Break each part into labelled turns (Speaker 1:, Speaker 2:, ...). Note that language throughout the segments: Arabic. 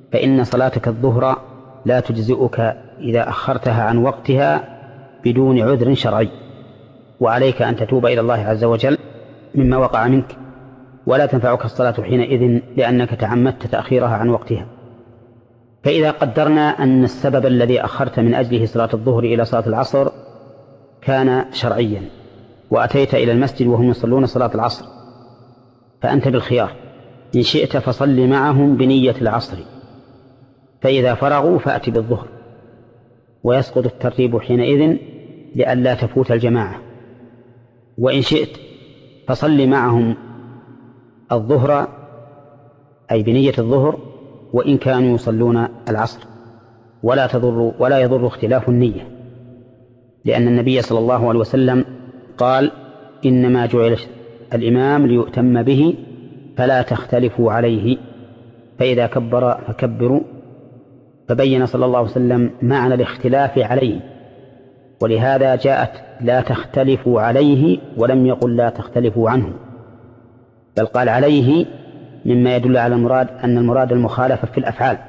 Speaker 1: فإن صلاتك الظهر لا تجزئك إذا أخرتها عن وقتها بدون عذر شرعي، وعليك أن تتوب إلى الله عز وجل مما وقع منك، ولا تنفعك الصلاة حينئذ لأنك تعمدت تأخيرها عن وقتها. فإذا قدرنا أن السبب الذي أخرت من أجله صلاة الظهر إلى صلاة العصر كان شرعيا، وأتيت إلى المسجد وهم يصلون صلاة العصر، فأنت بالخيار، إن شئت فصل معهم بنية العصر، فإذا فرغوا فأتي بالظهر، ويسقط الترتيب حينئذ لئلا تفوت الجماعة. وإن شئت فصل معهم الظهر أي بنية الظهر وإن كانوا يصلون العصر، ولا يضر اختلاف النية، لأن النبي صلى الله عليه وسلم قال: إنما جعل الإمام ليؤتم به فلا تختلفوا عليه، فإذا كبر فكبروا. فبين صلى الله عليه وسلم معنى الاختلاف عليه، ولهذا جاءت لا تختلفوا عليه ولم يقل لا تختلفوا عنه، بل قال عليه، مما يدل على أن المراد المخالفة في الأفعال،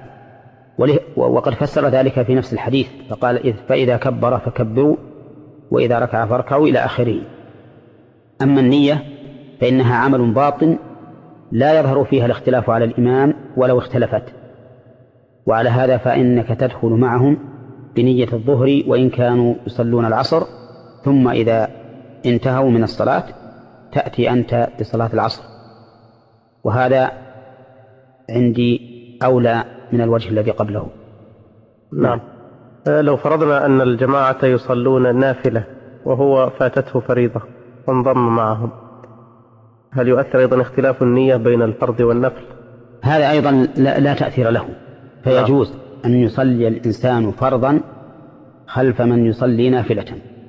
Speaker 1: وقد فسر ذلك في نفس الحديث فقال: فإذا كبر فكبروا وإذا ركع فاركعوا إلى آخره. أما النية فإنها عمل باطن لا يظهر فيها الاختلاف على الإمام ولو اختلفت، وعلى هذا فإنك تدخل معهم بنية الظهر وإن كانوا يصلون العصر، ثم إذا انتهوا من الصلاة تأتي أنت بصلاة العصر، وهذا عندي أولى من الوجه الذي قبله.
Speaker 2: نعم. لو فرضنا أن الجماعة يصلون نافلة وهو فاتته فريضة وانضم معهم، هل يؤثر أيضا اختلاف النية بين الفرض والنفل؟
Speaker 1: هذا أيضا لا تأثير له، فيجوز أن يصلي الإنسان فرضا خلف من يصلي نافلة.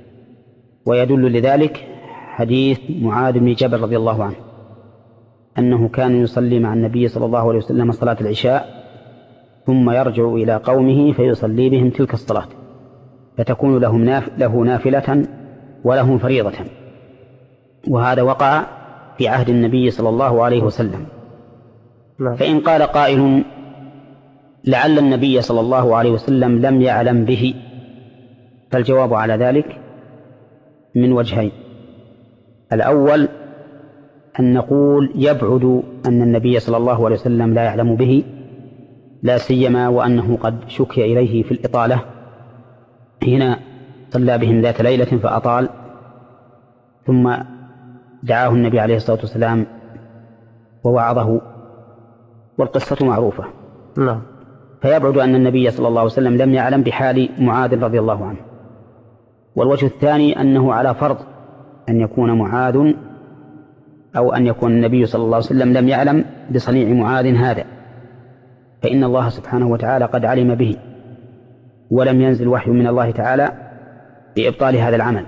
Speaker 1: ويدل لذلك حديث معاذ بن جبل رضي الله عنه أنه كان يصلي مع النبي صلى الله عليه وسلم صلاة العشاء ثم يرجع إلى قومه فيصلي بهم تلك الصلاة، فتكون له نافلة ولهم فريضة. وهذا وقع في عهد النبي صلى الله عليه وسلم. فإن قال قائل: لعل النبي صلى الله عليه وسلم لم يعلم به، فالجواب على ذلك من وجهين: الأول أن نقول يبعد أن النبي صلى الله عليه وسلم لا يعلم به، لا سيما وأنه قد شكي إليه في الإطالة حين صلى بهم ذات ليلة فأطال، ثم دعاه النبي عليه الصلاة والسلام ووعظه، والقصة معروفة.
Speaker 2: نعم.
Speaker 1: فيبعد أن النبي صلى الله عليه وسلم لم يعلم بحال معاذ رضي الله عنه. والوجه الثاني أنه على فرض أن يكون معاذ أو أن يكون النبي صلى الله عليه وسلم لم يعلم بصنيع معاذ هذا، فإن الله سبحانه وتعالى قد علم به، ولم ينزل وحي من الله تعالى بإبطال هذا العمل.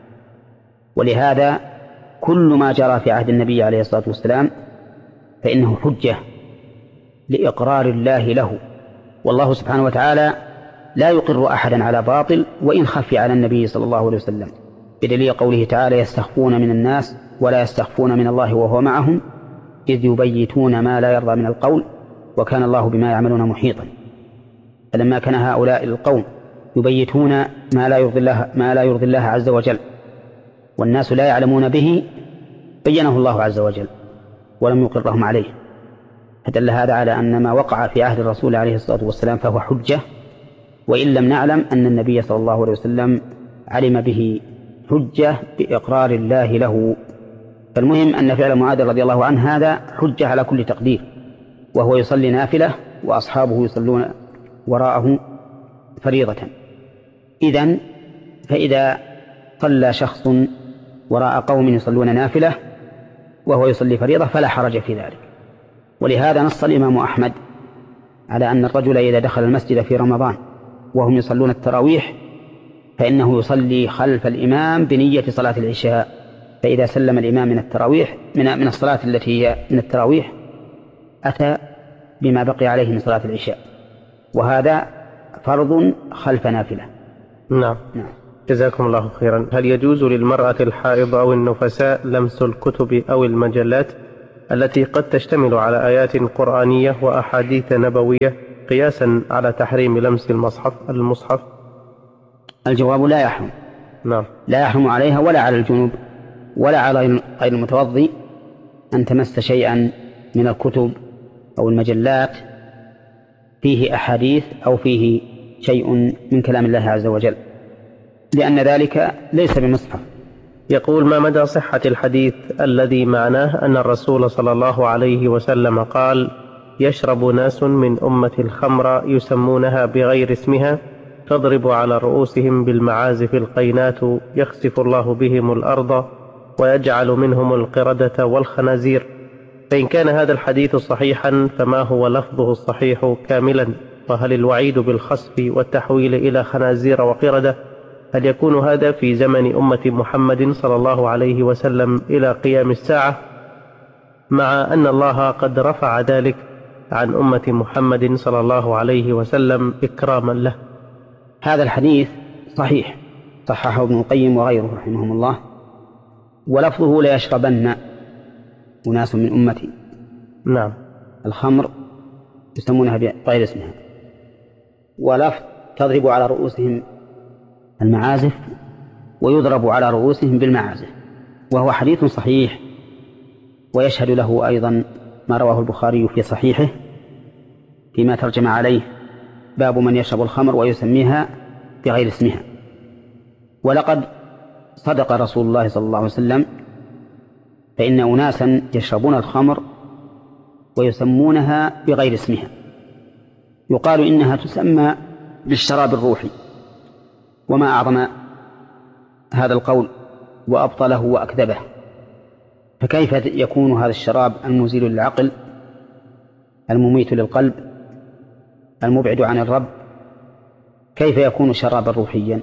Speaker 1: ولهذا كل ما جرى في عهد النبي عليه الصلاة والسلام فإنه حجة لإقرار الله له، والله سبحانه وتعالى لا يقر أحدا على باطل وإن خفي على النبي صلى الله عليه وسلم، بدليل قوله تعالى: يستخفون من الناس ولا يستخفون من الله وهو معهم إذ يبيتون ما لا يرضى من القول وكان الله بما يعملون محيطا. فلما كان هؤلاء القوم يبيتون ما لا يرضي الله عز وجل والناس لا يعلمون به، بينه الله عز وجل ولم يقرهم عليه، فدل هذا على أن ما وقع في عهد الرسول عليه الصلاة والسلام فهو حجة، وإن لم نعلم أن النبي صلى الله عليه وسلم علم به حجة بإقرار الله له. فالمهم أن فعل معاذ رضي الله عنه هذا حجة على كل تقدير، وهو يصلي نافلة وأصحابه يصلون وراءه فريضة. فإذا صلى شخص وراء قوم يصلون نافلة وهو يصلي فريضة فلا حرج في ذلك. ولهذا نص الإمام أحمد على أن الرجل إذا دخل المسجد في رمضان وهم يصلون التراويح فإنه يصلي خلف الإمام بنية صلاة العشاء، فإذا سلم الإمام من التراويح من الصلاة التي هي من التراويح أتى بما بقي عليه من صلاة العشاء، وهذا فرض خلف نافلة.
Speaker 2: نعم. جزاكم الله خيرا. هل يجوز للمرأة الحائض أو النفساء لمس الكتب أو المجلات التي قد تشتمل على آيات قرآنية وأحاديث نبوية قياسا على تحريم لمس المصحف؟
Speaker 1: الجواب لا يحرم.
Speaker 2: نعم.
Speaker 1: لا يحرم عليها ولا على الجنوب ولا على غير المتوضي أن تمس شيئا من الكتب أو المجلات فيه أحاديث أو فيه شيء من كلام الله عز وجل، لأن ذلك ليس بمصحف.
Speaker 2: يقول: ما مدى صحة الحديث الذي معناه أن الرسول صلى الله عليه وسلم قال: يشرب ناس من أمة الخمر يسمونها بغير اسمها تضرب على رؤوسهم بالمعازف القينات يخسف الله بهم الأرض ويجعل منهم القردة والخنازير؟ فإن كان هذا الحديث صحيحا فما هو لفظه الصحيح كاملا؟ وهل الوعيد بالخسف والتحويل إلى خنازير وقردة هل يكون هذا في زمن أمة محمد صلى الله عليه وسلم إلى قيام الساعة، مع أن الله قد رفع ذلك عن أمة محمد صلى الله عليه وسلم إكراما له؟
Speaker 1: هذا الحديث صحيح، صححه ابن القيم وغيره رحمهم الله، ولفظه: لا يشربن أناس من أمتي.
Speaker 2: نعم.
Speaker 1: الخمر يسمونها بغير اسمها، ولفظ: تضرب على رؤوسهم المعازف ويضرب على رؤوسهم بالمعازف، وهو حديث صحيح، ويشهد له أيضا ما رواه البخاري في صحيحه فيما ترجم عليه: باب من يشرب الخمر ويسميها بغير اسمها. ولقد صدق رسول الله صلى الله عليه وسلم، فإن أناسا يشربون الخمر ويسمونها بغير اسمها، يقال إنها تسمى بالشراب الروحي. وما أعظم هذا القول وأبطله وأكذبه، فكيف يكون هذا الشراب المزيل للعقل المميت للقلب المبعد عن الرب، كيف يكون شرابا روحيا؟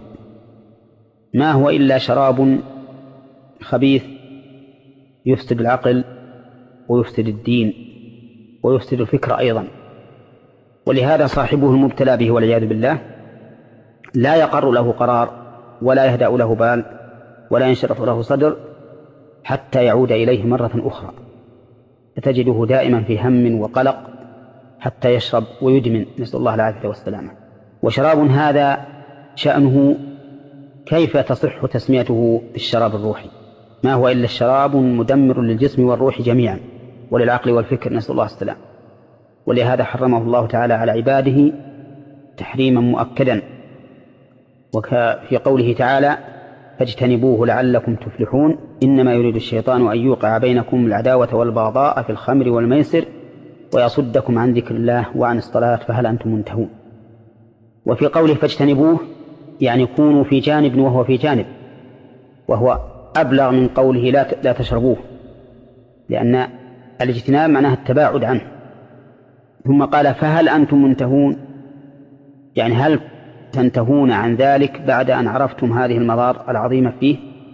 Speaker 1: ما هو إلا شراب خبيث يفسد العقل ويفسد الدين ويفسد الفكر أيضا. ولهذا صاحبه المبتلى به والعياذ بالله لا يقر له قرار ولا يهدأ له بال ولا ينشرح له صدر حتى يعود إليه مرة أخرى، فتجده دائما في هم وقلق حتى يشرب ويدمن، نسأل الله العافية والسلامة. وشراب هذا شأنه كيف تصح تسميته بالشراب الروحي؟ ما هو إلا الشراب مدمر للجسم والروح جميعا وللعقل والفكر، نسأل الله السلامة. ولهذا حرمه الله تعالى على عباده تحريما مؤكدا، وفي قوله تعالى: فاجتنبوه لعلكم تفلحون، إنما يريد الشيطان أن يوقع بينكم العداوة والبغضاء في الخمر والميسر ويصدكم عن ذكر الله وعن الصلاة فهل أنتم منتهون. وفي قوله فاجتنبوه يعني كونوا في جانب وهو في جانب، وهو أبلغ من قوله لا تشربوه، لأن الاجتناب معناه التباعد عنه. ثم قال فهل أنتم منتهون، يعني هل تنتهون عن ذلك بعد أن عرفتم هذه المضار العظيمة فيه؟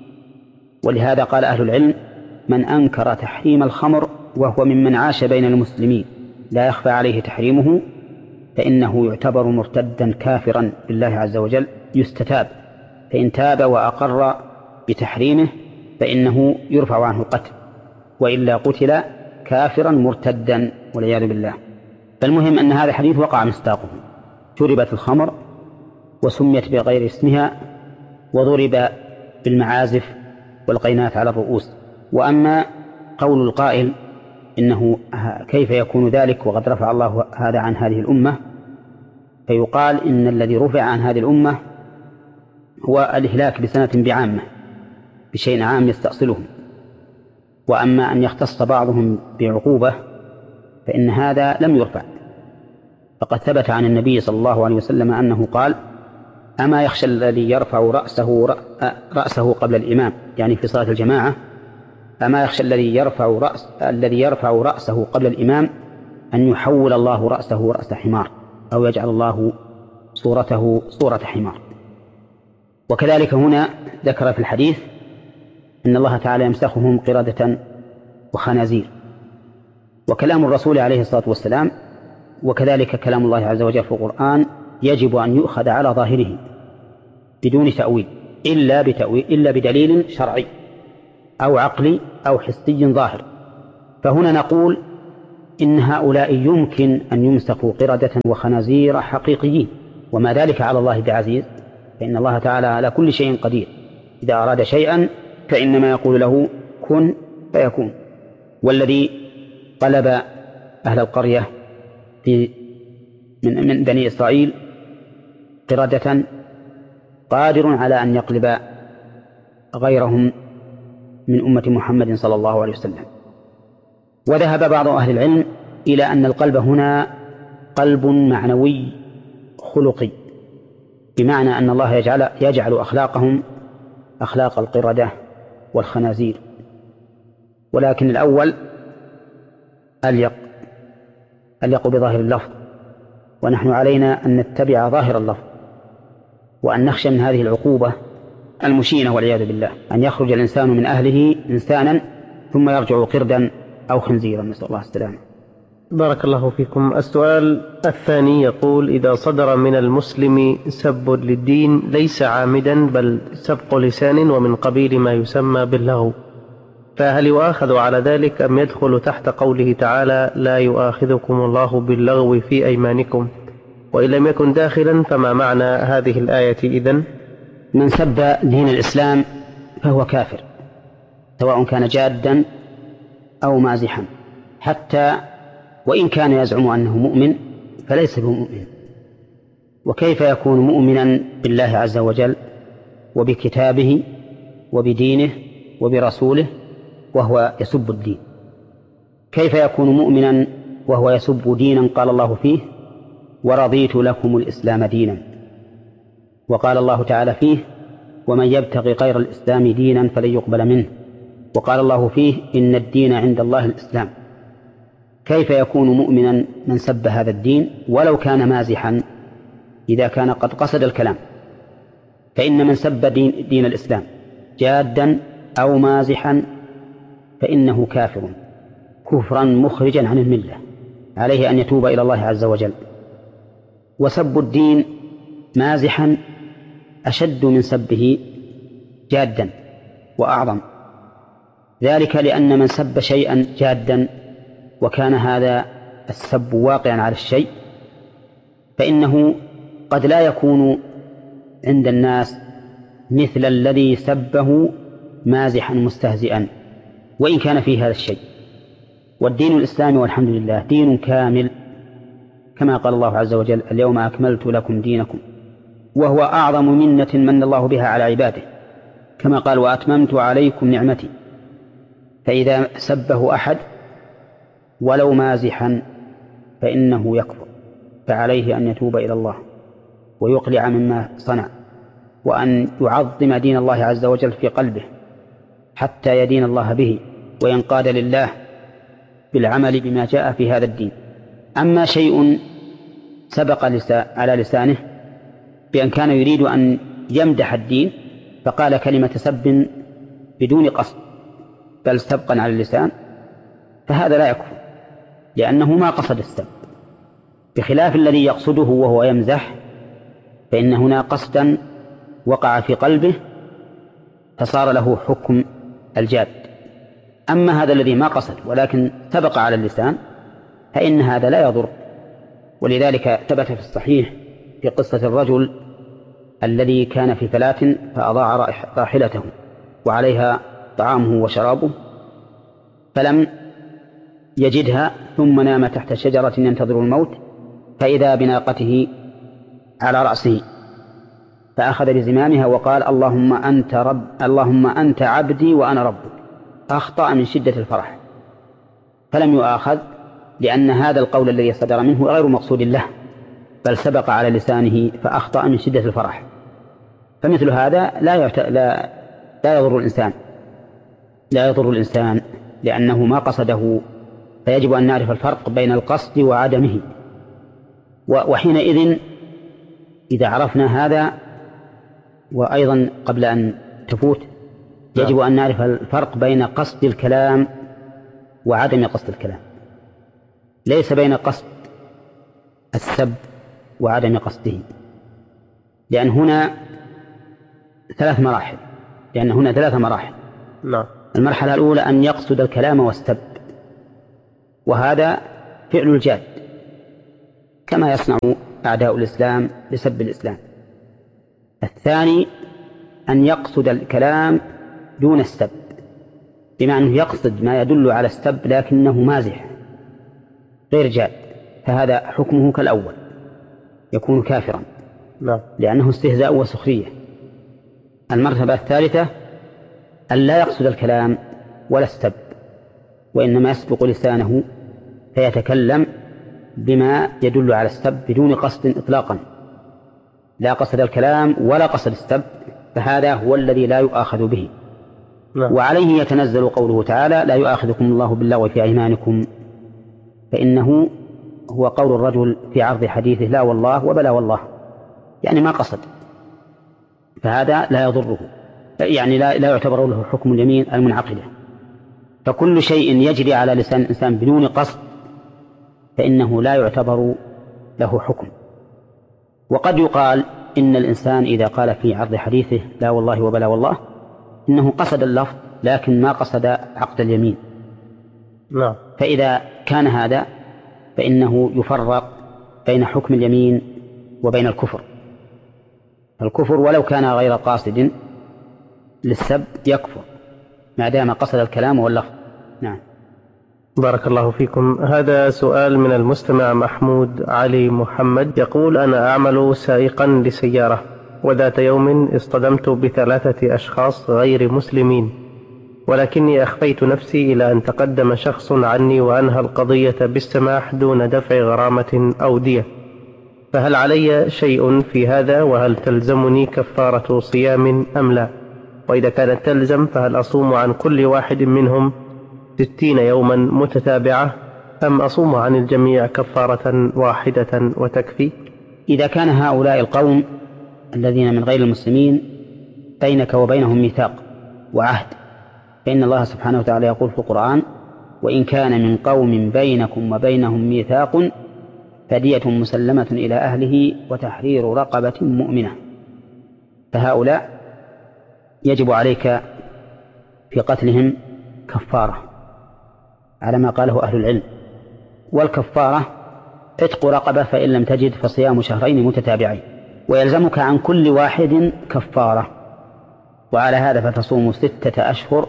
Speaker 1: ولهذا قال أهل العلم: من أنكر تحريم الخمر وهو ممن عاش بين المسلمين لا يخفى عليه تحريمه فإنه يعتبر مرتدا كافرا بالله عز وجل، يستتاب، فإن تاب وأقر بتحريمه فإنه يرفع عنه القتل، وإلا قتل كافرا مرتدا والعياذ بالله. فالمهم أن هذا الحديث وقع مصداقه: شربت الخمر وسميت بغير اسمها وضرب بالمعازف والقينات على الرؤوس. وأما قول القائل إنه كيف يكون ذلك وقد رفع الله هذا عن هذه الأمة، فيقال إن الذي رفع عن هذه الأمة هو الإهلاك بسنة بعامة، بشيء عام يستأصلهم. وأما أن يختص بعضهم بعقوبة فإن هذا لم يرفع، فقد ثبت عن النبي صلى الله عليه وسلم أنه قال: أما يخشى الذي يرفع رأسه قبل الإمام، يعني في صلاة الجماعة، أما يخشى الذي يرفع رأسه قبل الإمام أن يحول الله رأسه رأس حمار، أو يجعل الله صورته صورة حمار. وكذلك هنا ذكر في الحديث إن الله تعالى يمسخهم قردة وخنازير. وكلام الرسول عليه الصلاة والسلام وكذلك كلام الله عز وجل في القرآن يجب أن يؤخذ على ظاهره بدون تأويل إلا بدليل شرعي أو عقلي أو حسي ظاهر. فهنا نقول إن هؤلاء يمكن أن يمسكوا قردة وخنازير حقيقيين، وما ذلك على الله بعزيز، فإن الله تعالى على كل شيء قدير، إذا أراد شيئا فإنما يقول له كن فيكون. والذي طلب أهل القرية من بني إسرائيل قردة قادر على أن يقلب غيرهم من أمة محمد صلى الله عليه وسلم. وذهب بعض أهل العلم إلى أن القلب هنا قلب معنوي خلقي، بمعنى أن الله يجعل أخلاقهم أخلاق القردة والخنازير، ولكن الأول أليق بظاهر اللفظ، ونحن علينا أن نتبع ظاهر اللفظ، وأن نخشى من هذه العقوبة المشينة والعياذ بالله، أن يخرج الإنسان من أهله إنسانا ثم يرجع قردا أو خنزيرا، نسأل الله السلامة.
Speaker 2: بارك الله فيكم. السؤال الثاني يقول: إذا صدر من المسلم سب للدين ليس عامدا بل سبق لسان ومن قبيل ما يسمى باللغو، فهل يؤاخذ على ذلك أم يدخل تحت قوله تعالى: لا يؤاخذكم الله باللغو في أيمانكم؟ وإن لم يكن داخلا فما معنى هذه الآية إذن؟
Speaker 1: من سب دين الإسلام فهو كافر، سواء كان جادا أو مازحا، حتى وإن كان يزعم أنه مؤمن فليس بمؤمن. وكيف يكون مؤمنا بالله عز وجل وبكتابه وبدينه وبرسوله وهو يسب الدين؟ كيف يكون مؤمنا وهو يسب دينا قال الله فيه: ورضيت لكم الإسلام دينا، وقال الله تعالى فيه: ومن يبتغي غير الإسلام دينا فلن يقبل منه، وقال الله فيه: إن الدين عند الله الإسلام. كيف يكون مؤمنا من سب هذا الدين ولو كان مازحا إذا كان قد قصد الكلام؟ فإن من سب دين الإسلام جادا أو مازحا فإنه كافر كفرا مخرجا عن الملة، عليه أن يتوب إلى الله عز وجل. وسب الدين مازحا أشد من سبه جادا وأعظم، ذلك لأن من سب شيئا جادا وكان هذا السب واقعا على الشيء فإنه قد لا يكون عند الناس مثل الذي سبه مازحا مستهزئا وإن كان في هذا الشيء. والدين الإسلامي والحمد لله دين كامل، كما قال الله عز وجل: اليوم أكملت لكم دينكم، وهو أعظم منة من الله بها على عباده، كما قال: وأتممت عليكم نعمتي. فإذا سبه أحد ولو مازحا فإنه يكفر، فعليه أن يتوب إلى الله ويقلع مما صنع، وأن يعظم دين الله عز وجل في قلبه حتى يدين الله به وينقاد لله بالعمل بما جاء في هذا الدين. أما شيء سبق على لسانه بأن كان يريد أن يمدح الدين فقال كلمة سب بدون قصد بل سبقا على اللسان، فهذا لا يكفر لأنه ما قصد السب، بخلاف الذي يقصده وهو يمزح، فإن هنا قصدا وقع في قلبه فصار له حكم الجاد. أما هذا الذي ما قصد ولكن سبق على اللسان فإن هذا لا يضر. ولذلك ثبت في الصحيح في قصة الرجل الذي كان في فلاة فأضاع راحلته وعليها طعامه وشرابه فلم يجدها، ثم نام تحت شجرة ينتظر الموت، فإذا بناقته على رأسه، فأخذ بزمامها وقال: اللهم أنت عبدي وأنا ربك. أخطأ من شدة الفرح فلم يؤاخذ، لأن هذا القول الذي صدر منه غير مقصود له بل سبق على لسانه فأخطأ من شدة الفرح. فمثل هذا لا يضر الإنسان لأنه ما قصده، فيجب أن نعرف الفرق بين القصد وعدمه. وحينئذ إذا عرفنا هذا، وأيضا قبل أن تفوت يجب أن نعرف الفرق بين قصد الكلام وعدم قصد الكلام، ليس بين قصد السب وعدم قصده، لأن هنا ثلاث مراحل.
Speaker 2: نعم.
Speaker 1: المرحلة الأولى أن يقصد الكلام والسب، وهذا فعل الجاد كما يصنع أعداء الإسلام لسب الإسلام. الثاني أن يقصد الكلام دون السب، بمعنى أنه يقصد ما يدل على السب لكنه مازح غير جاد، فهذا حكمه كالأول يكون كافرا لأنه استهزاء وسخرية. المرتبة الثالثة أن لا يقصد الكلام ولا السب، وإنما يسبق لسانه فيتكلم بما يدل على السب بدون قصد إطلاقا، لا قصد الكلام ولا قصد السب، فهذا هو الذي لا يؤاخذ به. وعليه يتنزل قوله تعالى: لا يؤاخذكم الله باللغو في أيمانكم، فإنه هو قول الرجل في عرض حديثه لا والله وبلا والله، يعني ما قصد، فهذا لا يضره، يعني لا يعتبر له حكم اليمين المنعقدة. فكل شيء يجري على لسان الإنسان بدون قصد فإنه لا يعتبر له حكم. وقد يقال إن الإنسان إذا قال في عرض حديثه لا والله وبلا والله إنه قصد اللفظ لكن ما قصد عقد اليمين. فإذا كان هذا فإنه يفرق بين حكم اليمين وبين الكفر. الكفر ولو كان غير قاصد للسب يكفر ما دام قصد الكلام واللفظ. نعم.
Speaker 2: بارك الله فيكم. هذا سؤال من المستمع محمود علي محمد، يقول: أنا أعمل سائقا لسيارة، وذات يوم اصطدمت ب3 أشخاص غير مسلمين، ولكني أخفيت نفسي إلى أن تقدم شخص عني وأنهى القضية بالسماح دون دفع غرامة أو دية، فهل علي شيء في هذا؟ وهل تلزمني كفارة صيام أم لا؟ وإذا كانت تلزم فهل أصوم عن كل واحد منهم 60 يوما متتابعة أم أصوم عن الجميع كفارة واحدة وتكفي؟
Speaker 1: إذا كان هؤلاء القوم الذين من غير المسلمين بينك وبينهم ميثاق وعهد، فإن الله سبحانه وتعالى يقول في القرآن: وإن كان من قوم بينكم وبينهم ميثاق فدية مسلمة إلى أهله وتحرير رقبة مؤمنة. فهؤلاء يجب عليك في قتلهم كفارة على ما قاله أهل العلم، والكفارة عتق رقبة، فإن لم تجد فصيام شهرين متتابعين، ويلزمك عن كل واحد كفارة. وعلى هذا فتصوم 6 أشهر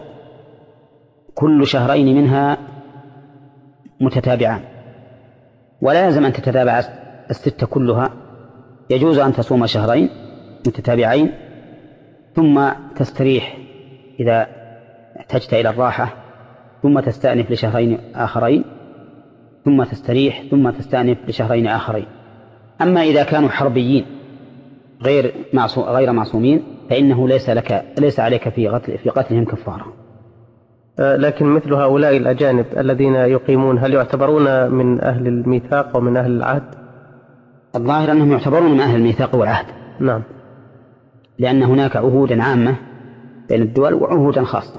Speaker 1: كل شهرين منها متتابعان، ولا يلزم أن تتتابع 6 كلها، يجوز أن تصوم شهرين متتابعين ثم تستريح إذا احتجت إلى الراحة، ثم تستأنف لشهرين آخرين، ثم تستريح، ثم تستأنف لشهرين آخرين. أما إذا كانوا حربيين غير معصومين فإنه ليس عليك في قتلهم كفارة.
Speaker 2: لكن مثل هؤلاء الأجانب الذين يقيمون، هل يعتبرون من أهل الميثاق ومن أهل العهد؟
Speaker 1: الظاهر أنهم يعتبرون من أهل الميثاق والعهد.
Speaker 2: نعم.
Speaker 1: لأن هناك عهودا عامة بين الدول وعهودا خاصة،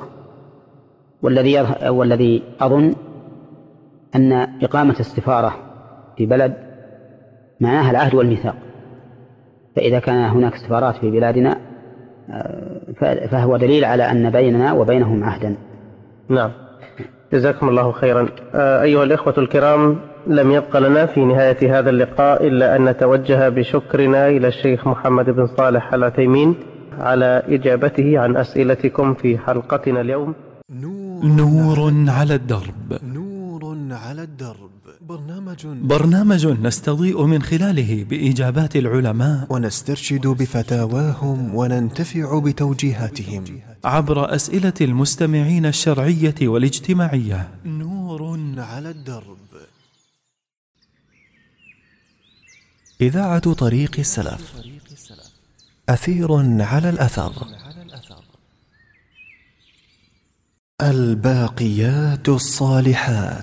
Speaker 1: والذي أظن أن إقامة السفارة في بلد معناها العهد والميثاق، فإذا كان هناك سفارات في بلادنا فهو دليل على أن بيننا وبينهم عهدا.
Speaker 2: نعم، جزاكم الله خيرا. أيها الإخوة الكرام، لم يبق لنا في نهاية هذا اللقاء إلا أن نتوجه بشكرنا إلى الشيخ محمد بن صالح العثيمين على إجابته عن أسئلتكم في حلقتنا اليوم.
Speaker 3: نور على الدرب. برنامج نستضيء من خلاله بإجابات العلماء
Speaker 4: ونسترشد بفتاواهم وننتفع بتوجيهاتهم
Speaker 3: عبر أسئلة المستمعين الشرعية والاجتماعية.
Speaker 4: نور على الدرب. إذاعة طريق السلف، أثير على الأثر. الباقيات الصالحات.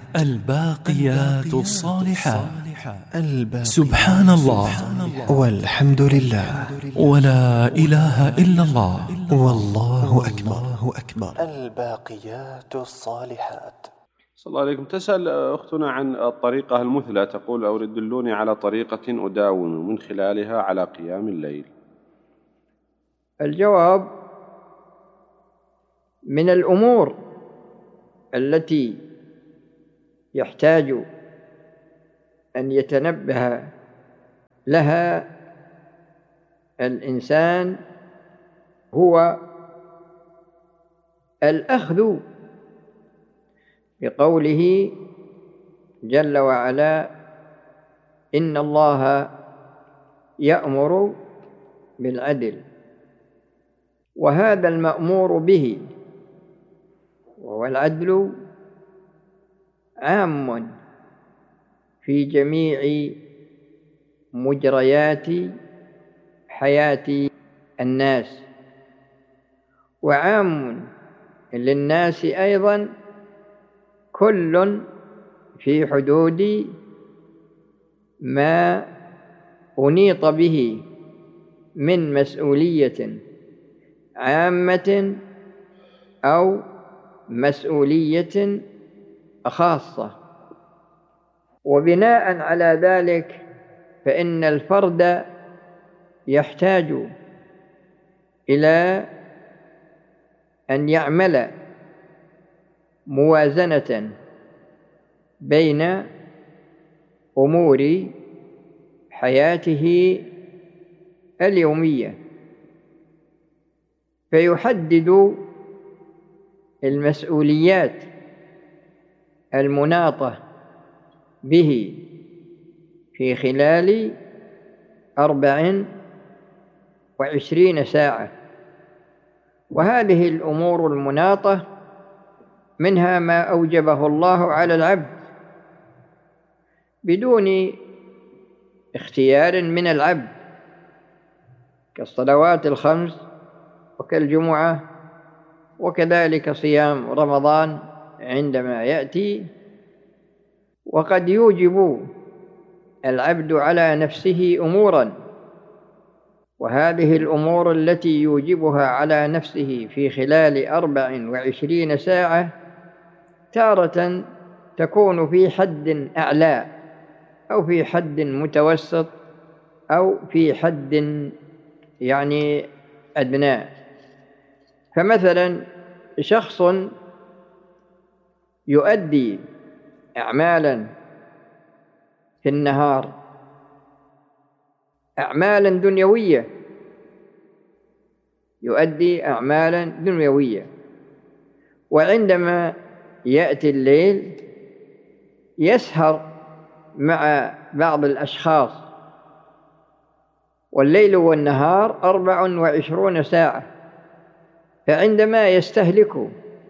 Speaker 3: سبحان الله
Speaker 4: والحمد لله
Speaker 3: ولا إله إلا الله
Speaker 4: والله أكبر. الباقيات الصالحات.
Speaker 5: صلى الله عليكم. تسأل أختنا عن الطريقة المثلى، تقول: أو دلوني على طريقة أداوم من خلالها على قيام الليل.
Speaker 6: الجواب: من الأمور التي يحتاج أن يتنبه لها الإنسان هو الأخذ بقوله جل وعلا: إن الله يأمر بالعدل. وهذا المأمور به وهو العدل عام في جميع مجريات حياة الناس، وعام للناس أيضا، كل في حدود ما أنيط به من مسؤولية عامة أو مسؤولية خاصة. وبناء على ذلك فإن الفرد يحتاج إلى أن يعمل موازنة بين أمور حياته اليومية، فيحدد المسؤوليات المناطة به في خلال 24 ساعة. وهذه الأمور المناطة منها ما أوجبه الله على العبد بدون اختيار من العبد، كالصلوات الخمس وكالجمعة، وكذلك صيام رمضان عندما يأتي. وقد يوجب العبد على نفسه أموراً، وهذه الأمور التي يوجبها على نفسه في خلال 24 ساعة تارة تكون في حد أعلى أو في حد متوسط أو في حد أدنى. فمثلا شخص يؤدي أعمالا في النهار، أعمالا دنيوية، يؤدي أعمالا دنيوية، وعندما يأتي الليل يسهر مع بعض الأشخاص، والليل والنهار 24 ساعة، فعندما يستهلك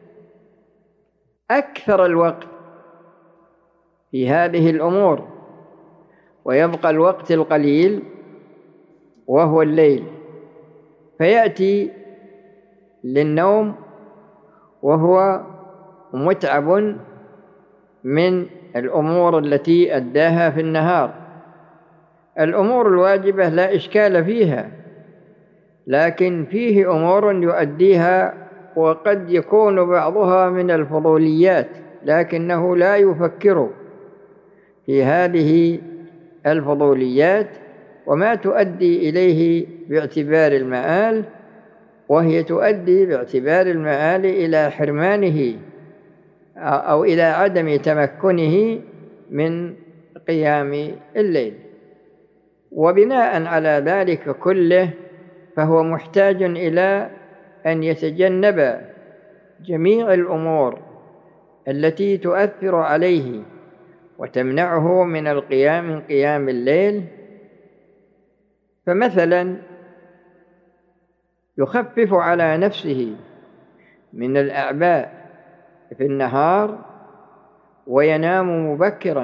Speaker 6: أكثر الوقت في هذه الأمور ويبقى الوقت القليل وهو الليل، فيأتي للنوم وهو متعب من الأمور التي أداها في النهار. الأمور الواجبة لا إشكال فيها، لكن فيه أمور يؤديها وقد يكون بعضها من الفضوليات، لكنه لا يفكر في هذه الفضوليات وما تؤدي إليه باعتبار المآل، وهي تؤدي باعتبار المآل إلى حرمانه أو إلى عدم تمكنه من قيام الليل. وبناء على ذلك كله فهو محتاج إلى أن يتجنب جميع الأمور التي تؤثر عليه وتمنعه من القيام من قيام الليل. فمثلا يخفف على نفسه من الأعباء في النهار وينام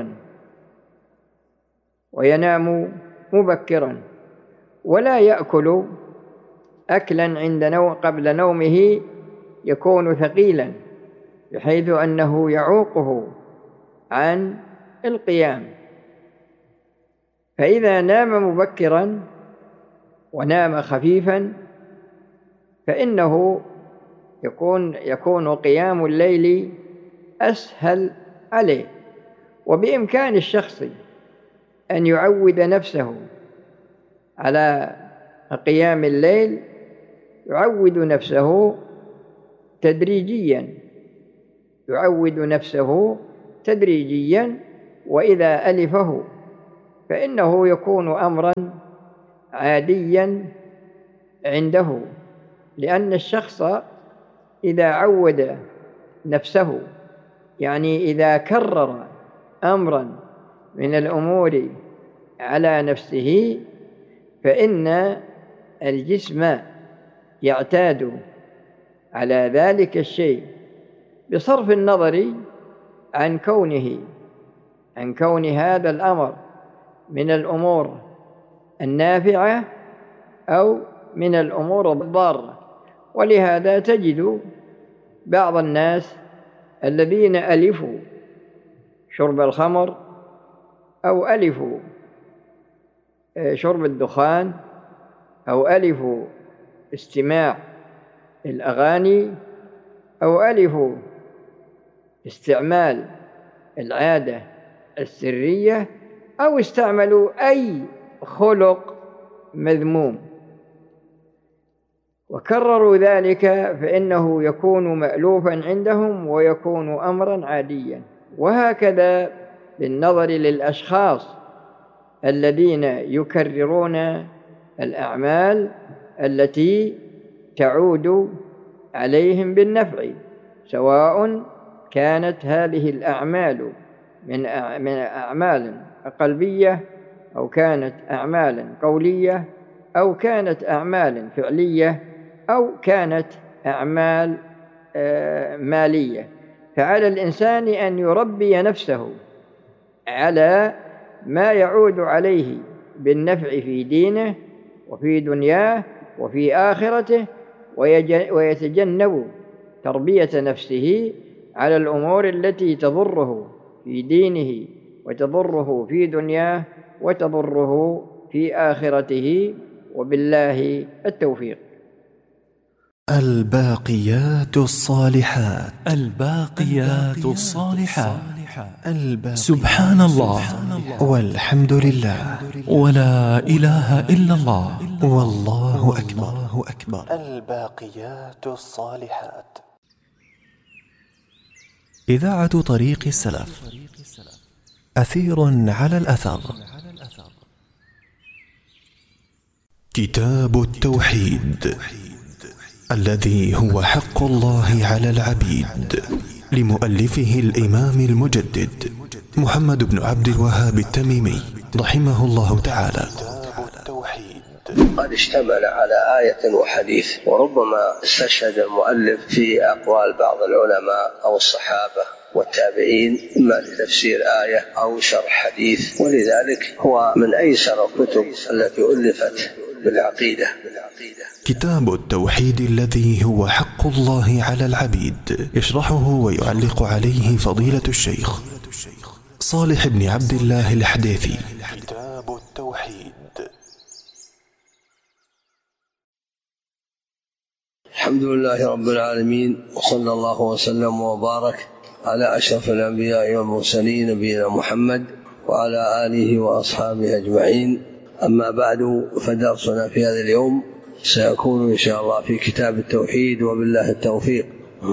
Speaker 6: مبكرا ولا يأكل أكلا قبل نومه يكون ثقيلا بحيث أنه يعوقه عن القيام. فإذا نام مبكرا ونام خفيفا فإنه يكون قيام الليل أسهل عليه. وبإمكان الشخص أن يعود نفسه على قيام الليل، يعود نفسه تدريجيا، وإذا ألفه فإنه يكون أمرا عاديا عنده، لأن الشخص إذا عود نفسه، يعني إذا كرر أمرا من الأمور على نفسه، فإن الجسم يعتاد على ذلك الشيء بصرف النظر عن كون هذا الأمر من الأمور النافعة أو من الأمور الضارة. ولهذا تجد بعض الناس الذين ألفوا شرب الخمر أو ألفوا شرب الدخان أو ألفوا استماع الأغاني أو ألفوا استعمال العادة السرية أو استعملوا أي خلق مذموم وكرروا ذلك، فإنه يكون مألوفا عندهم ويكون أمرا عاديا. وهكذا بالنظر للأشخاص الذين يكررون الأعمال التي تعود عليهم بالنفع، سواء كانت هذه الأعمال من أعمال قلبية أو كانت أعمال قولية أو كانت أعمال فعلية أو كانت أعمال مالية. فعلى الإنسان أن يربي نفسه على ما يعود عليه بالنفع في دينه وفي دنياه وفي آخرته، ويتجنب تربية نفسه على الأمور التي تضره في دينه وتضره في دنياه وتضره في آخرته. وبالله التوفيق.
Speaker 4: الباقيات الصالحات.
Speaker 3: الباقيات الصالحات. سبحان الله
Speaker 4: والحمد لله
Speaker 3: ولا إله إلا الله
Speaker 4: والله أكبر. الباقيات الصالحات. إذاعة طريق السلف، أثير على الأثر. كتاب التوحيد الذي هو حق الله على العبيد، لمؤلفه الإمام المجدد محمد بن عبد الوهاب التميمي رحمه الله تعالى.
Speaker 7: قد اشتمل على آية وحديث، وربما استشهد المؤلف في أقوال بعض العلماء أو الصحابة والتابعين إما لتفسير آية أو شرح حديث، ولذلك هو من أيسر الكتب التي ألفت بالعقيدة.
Speaker 4: كتاب التوحيد الذي هو حق الله على العبيد، يشرحه ويعلق عليه فضيلة الشيخ صالح بن عبد الله الحديثي. كتاب التوحيد.
Speaker 7: الحمد لله رب العالمين، وصلى الله وسلم وبارك على أشرف الأنبياء والمرسلين نبينا محمد وعلى آله وأصحابه أجمعين. أما بعد، فدرسنا في هذا اليوم سيكون إن شاء الله في كتاب التوحيد، وبالله التوفيق.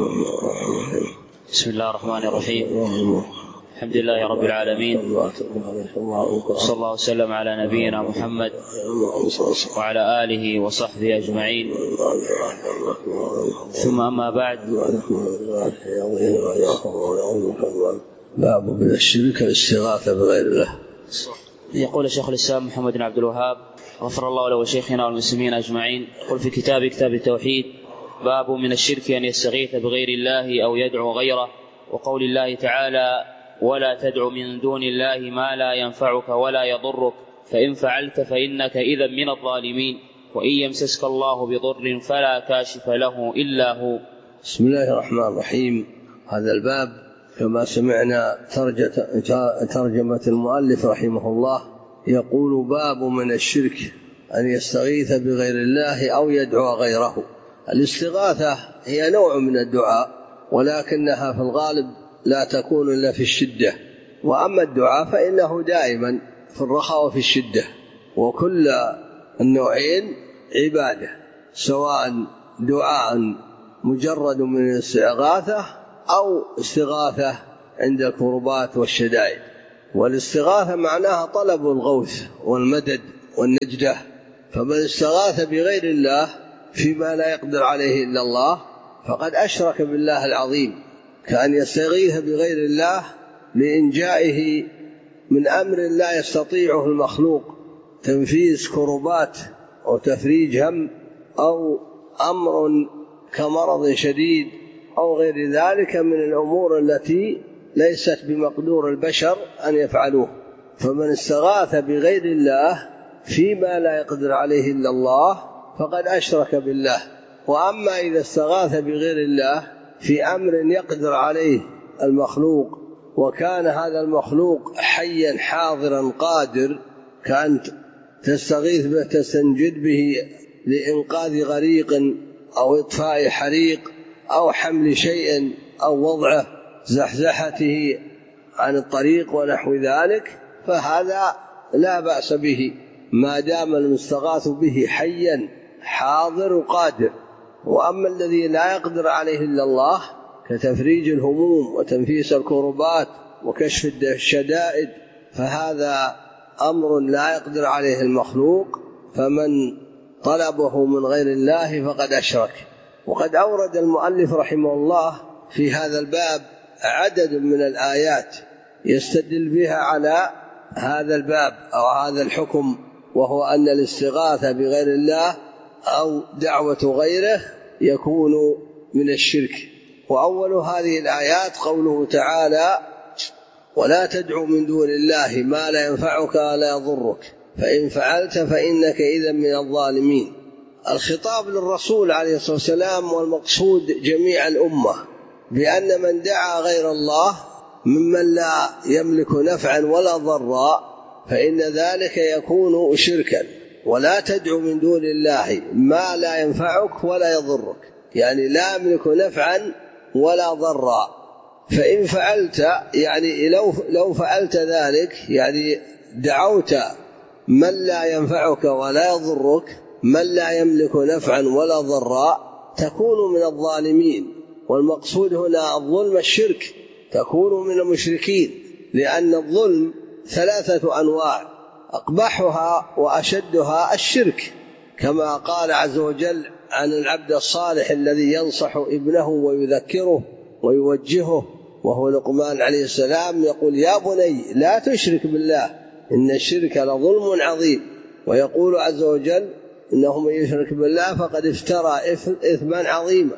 Speaker 8: بسم الله الرحمن الرحيم. الحمد لله رب العالمين، صلى الله وسلم على نبينا محمد وعلى آله وصحبه أجمعين، ثم أما بعد.
Speaker 7: باب من الشرك الاستغاثة بغير الله.
Speaker 8: يقول شيخ الإسلام محمد بن عبد الوهاب غفر الله له وشيخنا والمسلمين أجمعين، قل في كتاب التوحيد: باب من الشرك أن يستغيث بغير الله أو يدعو غيره، وقول الله تعالى: ولا تدع من دون الله ما لا ينفعك ولا يضرك، فإن فعلت فإنك إذا من الظالمين، وإن يمسسك الله بضر فلا كاشف له إلا هو.
Speaker 7: بسم الله الرحمن الرحيم. هذا الباب كما سمعنا ترجمة المؤلف رحمه الله، يقول: باب من الشرك أن يستغيث بغير الله أو يدعو غيره. الاستغاثة هي نوع من الدعاء، ولكنها في الغالب لا تكون إلا في الشدة، وأما الدعاء فإنه دائما في الرخاء وفي الشدة، وكل النوعين عبادة، سواء دعاء مجرد من الاستغاثة أو استغاثة عند الكربات والشدائد. والاستغاثة معناها طلب الغوث والمدد والنجدة، فمن استغاث بغير الله فيما لا يقدر عليه إلا الله فقد أشرك بالله العظيم، كأن يستغيث بغير الله لإنجائه من أمر لا يستطيعه المخلوق، تنفيذ كربات أو تفريج هم أو أمر كمرض شديد أو غير ذلك من الأمور التي ليست بمقدور البشر أن يفعلوه. فمن استغاث بغير الله فيما لا يقدر عليه إلا الله فقد أشرك بالله. وأما إذا استغاث بغير الله في أمر يقدر عليه المخلوق وكان هذا المخلوق حيا حاضرا قادر، كأن تستغيث به تستنجد به لإنقاذ غريق أو إطفاء حريق أو حمل شيء أو وضعه زحزحته عن الطريق ونحو ذلك، فهذا لا بأس به ما دام المستغاث به حيا حاضر وقادر. وأما الذي لا يقدر عليه إلا الله كتفريج الهموم وتنفيس الكربات وكشف الشدائد فهذا أمر لا يقدر عليه المخلوق، فمن طلبه من غير الله فقد أشرك. وقد أورد المؤلف رحمه الله في هذا الباب عدد من الآيات يستدل بها على هذا الباب أو هذا الحكم، وهو أن الاستغاثة بغير الله أو دعوة غيره يكون من الشرك. وأول هذه الآيات قوله تعالى: ولا تدعو من دون الله ما لا ينفعك ولا يضرك فإن فعلت فإنك إذا من الظالمين. الخطاب للرسول عليه الصلاة والسلام والمقصود جميع الأمة بأن من دعا غير الله ممن لا يملك نفعا ولا ضرا فإن ذلك يكون شركا. ولا تدعو من دون الله ما لا ينفعك ولا يضرك، يعني لا يملك نفعا ولا ضرا. فإن فعلت يعني لو فعلت ذلك يعني دعوت من لا ينفعك ولا يضرك، من لا يملك نفعا ولا ضرا، تكون من الظالمين. والمقصود هنا الظلم الشرك، تكون من المشركين، لأن الظلم 3 أنواع أقبحها وأشدها الشرك، كما قال عز وجل عن العبد الصالح الذي ينصح ابنه ويذكره ويوجهه وهو لقمان عليه السلام، يقول: يا بني لا تشرك بالله إن الشرك لظلم عظيم. ويقول عز وجل: إنه من يشرك بالله فقد افترى إثما عظيما.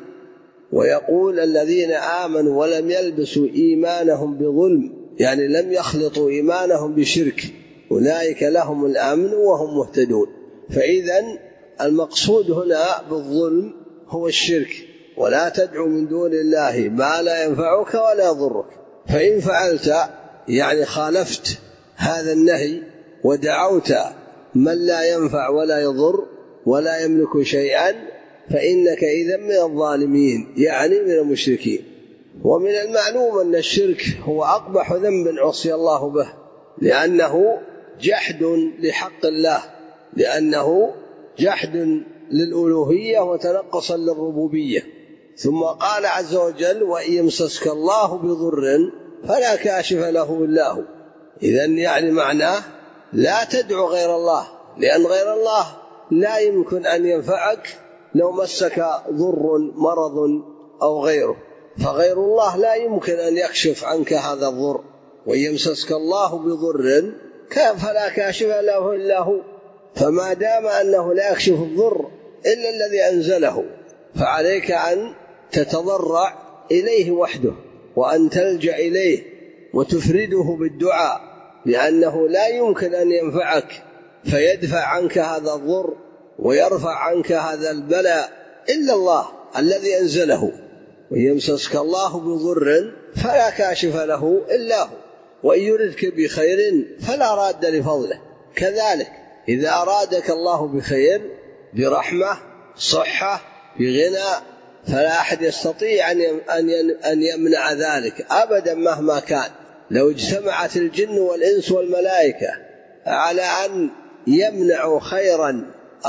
Speaker 7: ويقول: الذين آمنوا ولم يلبسوا إيمانهم بظلم، يعني لم يخلطوا إيمانهم بشرك، أولئك لهم الأمن وهم مهتدون. فإذا المقصود هنا بالظلم هو الشرك. ولا تدعو من دون الله ما لا ينفعك ولا يضرك، فإن فعلت يعني خالفت هذا النهي ودعوت من لا ينفع ولا يضر ولا يملك شيئا فإنك إذا من الظالمين، يعني من المشركين. ومن المعلوم أن الشرك هو أقبح ذنب عصي الله به، لأنه جحد لحق الله، لأنه جحد للألوهية وتنقصا للربوبية. ثم قال عز وجل: وإن يمسسك الله بضر فلا كاشف له إلا هو. إذن يعني معناه لا تدعو غير الله، لأن غير الله لا يمكن أن ينفعك لو مسك ضر مرض أو غيره، فغير الله لا يمكن أن يكشف عنك هذا الضر. وإن يمسسك الله بضر فلا كاشف له إلا هو. فما دام أنه لا يكشف الضر إلا الذي أنزله، فعليك أن تتضرع إليه وحده وأن تلجأ إليه وتفرده بالدعاء، لأنه لا يمكن أن ينفعك فيدفع عنك هذا الضر ويرفع عنك هذا البلاء إلا الله الذي أنزله. ويمسسك الله بضر فلا كاشف له إلا هو، وإن يردك بخير فلا راد لفضله. كذلك إذا أرادك الله بخير، برحمة، صحة، بغنى، فلا أحد يستطيع أن يمنع ذلك أبدا مهما كان. لو اجتمعت الجن والإنس والملائكة على أن يمنعوا خيرا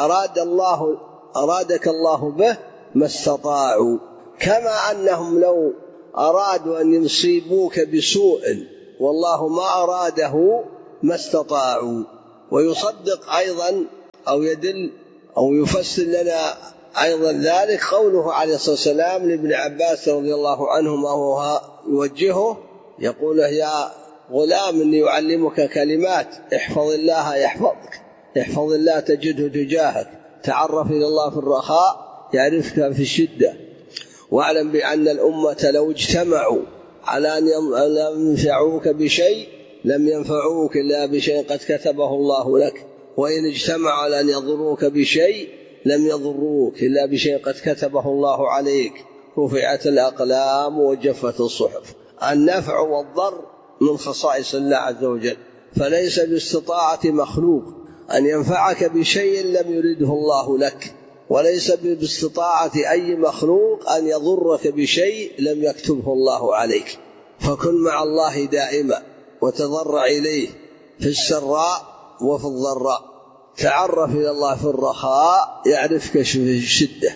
Speaker 7: أرادك الله به ما استطاعوا. كما أنهم لو أرادوا أن يصيبوك بسوء والله ما أراده ما استطاعوا. ويصدق أيضا أو يدل أو يفسر لنا أيضا ذلك قوله عليه الصلاة والسلام لابن عباس رضي الله عنهما وهو يوجهه يقول يا غلام إني أعلمك كلمات احفظ الله يحفظك، احفظ الله تجده تجاهك، تعرف إلى الله في الرخاء يعرفك في الشدة، واعلم بأن الأمة لو اجتمعوا على أن ينفعوك بشيء لم ينفعوك إلا بشيء قد كتبه الله لك، وإن اجتمعوا على أن يضروك بشيء لم يضروك إلا بشيء قد كتبه الله عليك، رفعت الأقلام وجفت الصحف. النفع والضر من خصائص الله عز وجل، فليس باستطاعة مخلوق أن ينفعك بشيء لم يرده الله لك، وليس باستطاعة أي مخلوق أن يضرك بشيء لم يكتبه الله عليك. فكن مع الله دائما وتضرع إليه في السراء وفي الضراء، تعرف إلى الله في الرخاء يعرفك في الشدة.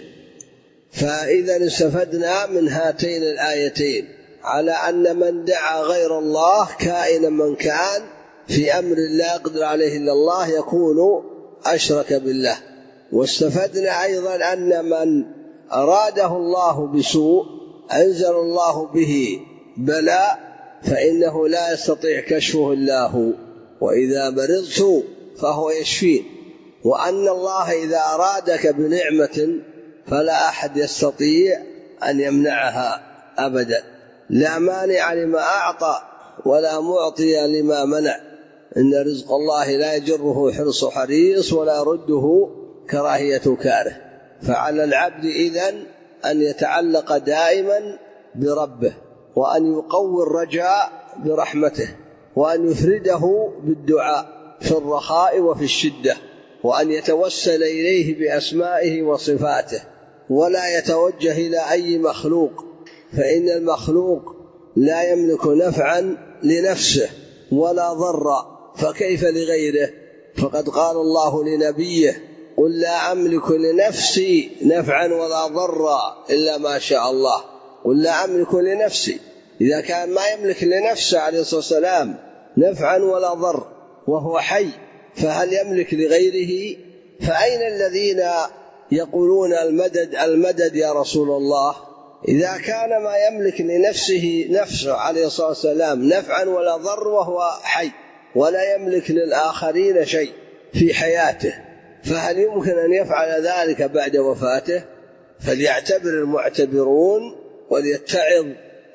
Speaker 7: فإذا استفدنا من هاتين الآيتين على أن من دعا غير الله كائنا من كان في أمر لا يقدر عليه إلا الله يكون أشرك بالله. واستفدنا أيضا أن من أراده الله بسوء أنزل الله به بلاء فإنه لا يستطيع كشفه إلا هو، وإذا مرضت فهو يشفين، وأن الله إذا أرادك بنعمة فلا أحد يستطيع أن يمنعها أبدا، لا مانع لما أعطى ولا معطي لما منع، إن رزق الله لا يجره حرص حريص ولا يرده كراهية كاره. فعلى العبد إذن أن يتعلق دائما بربه، وأن يقوي الرجاء برحمته، وأن يفرده بالدعاء في الرخاء وفي الشدة، وأن يتوسل إليه بأسمائه وصفاته، ولا يتوجه إلى أي مخلوق، فإن المخلوق لا يملك نفعا لنفسه ولا ضرا، فكيف لغيره؟ فقد قال الله لنبيه قل لا أملك لنفسي نفعا ولا ضرا إلا ما شاء الله، قل لا أملك لنفسي. إذا كان ما يملك لنفسه عليه الصلاة والسلام نفعا ولا ضر وهو حي، فهل يملك لغيره؟ فأين الذين يقولون المدد المدد يا رسول الله؟ إذا كان ما يملك لنفسه نفسه عليه الصلاة والسلام نفعا ولا ضر وهو حي، ولا يملك للآخرين شيء في حياته، فهل يمكن أن يفعل ذلك بعد وفاته؟ فليعتبر المعتبرون وليتعظ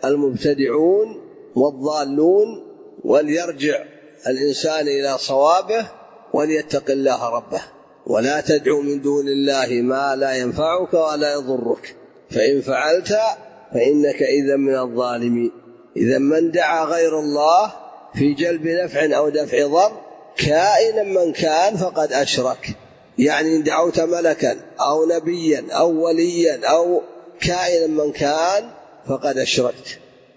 Speaker 7: المبتدعون والضالون، وليرجع الإنسان إلى صوابه وليتق الله ربه، ولا تدعو من دون الله ما لا ينفعك ولا يضرك، فإن فعلت فإنك إذا من الظالمين. إذا من دعا غير الله في جلب نفع أو دفع ضر كائنا من كان فقد أشرك، يعني إن دعوت ملكا أو نبيا أو وليا أو كائنا من كان فقد أشركت.